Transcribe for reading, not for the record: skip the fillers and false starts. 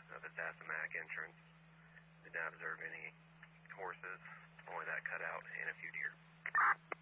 of its Asamac entrance. Did not observe any horses, only that cutout and a few deer.